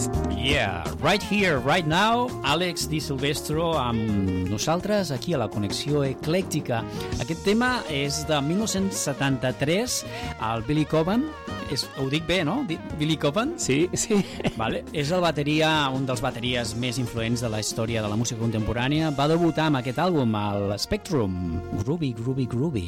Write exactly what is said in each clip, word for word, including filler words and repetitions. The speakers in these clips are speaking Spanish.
Yeah, right here, right now, Àlex Di Silvestro amb nosaltres aquí a la Connexió Eclèctica. Aquest tema és de dinou setanta-tres, el Billy Cobham, és, ho dic bé, no? Billy Cobham? Sí, sí. Vale. És el bateria, un dels bateries més influents de la història de la música contemporània. Va debutar amb aquest àlbum, al Spectrum. Groovy, groovy, groovy.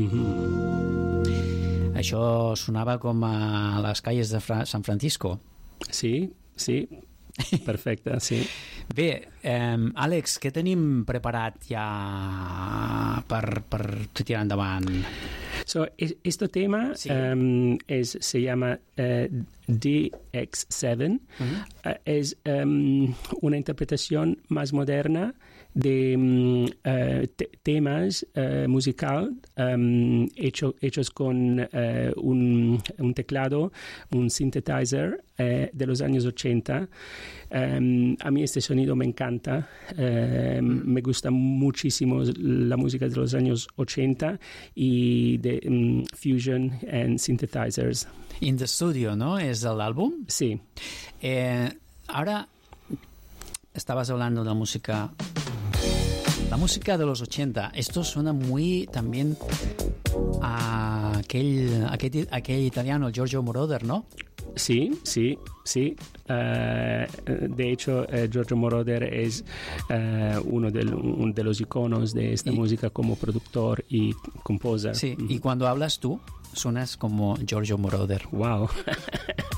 Mm-hmm. Això sonava com a les calles de Fra- San Francisco. Sí, sí, perfecte, sí. Bé, eh, Àlex, què tenim preparat ja per, per tirar endavant? So, es, este tema sí. um, es, se llama uh, D X siete. Uh-huh. Uh, es um, una interpretación más moderna de um, uh, te- temas uh, musical um, hecho, hechos con uh, un, un teclado, un synthesizer uh, de los años ochenta. Um, a mí este sonido me encanta, uh, me gusta muchísimo la música de los años ochenta y de um, fusion and synthesizers. In the Studio, ¿no? ¿Es el álbum? Sí. Eh, ahora estabas hablando de la música, la música de los ochenta. Esto suena muy también a aquel, aquel, aquel italiano, Giorgio Moroder, ¿no? Sí, sí, sí. Uh, de hecho, uh, Giorgio Moroder es uh, uno, del, uno de los iconos de esta y, música como productor y composer. Sí, mm-hmm. Y cuando hablas tú, suenas como Giorgio Moroder. Wow.